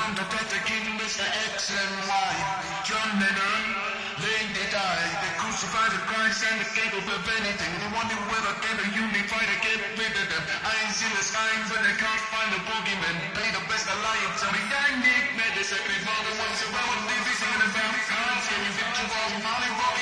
unter Dr. King, Mr. X and Y. John Lennon, laying they die. They crucified the Christ and they gave up of anything. They wanted whoever gave a unified to get rid of them. Eyes in the sky, but they can't find the boogeyman. Pay the best alliance of the young Nick Medicine. They found the ones around, they be singing about cars. Can you picture all Hollywood?